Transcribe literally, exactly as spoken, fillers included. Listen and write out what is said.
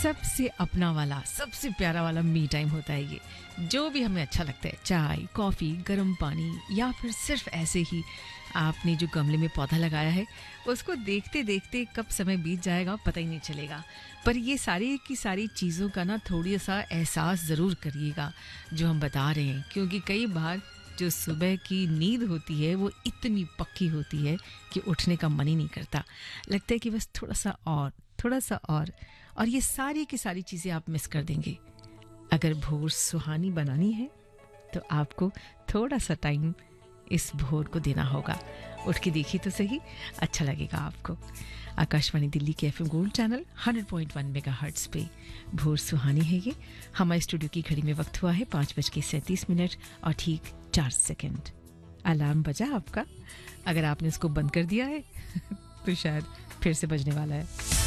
सबसे अपना वाला, सबसे प्यारा वाला मी टाइम होता है ये। जो भी हमें अच्छा लगता है, चाय, कॉफ़ी, गर्म पानी या फिर सिर्फ ऐसे ही आपने जो गमले में पौधा लगाया है उसको देखते देखते कब समय बीत जाएगा पता ही नहीं चलेगा। पर ये सारी की सारी चीज़ों का ना थोड़ी सा एहसास ज़रूर करिएगा जो हम बता रहे हैं, क्योंकि कई बार जो सुबह की नींद होती है वो इतनी पक्की होती है कि उठने का मन ही नहीं करता। लगता है कि बस थोड़ा सा और थोड़ा सा और और ये सारी की सारी चीज़ें आप मिस कर देंगे। अगर भोर सुहानी बनानी है तो आपको थोड़ा सा टाइम इस भोर को देना होगा। उठ के देखिए तो सही, अच्छा लगेगा आपको। आकाशवाणी दिल्ली के FM gold channel hundred point one megahertz पे भोर सुहानी है ये। हमारे स्टूडियो की घड़ी में वक्त हुआ है पाँच बज के सैंतीस मिनट और ठीक चार सेकंड। अलार्म बजा आपका? अगर आपने इसको बंद कर दिया है तो शायद फिर से बजने वाला है।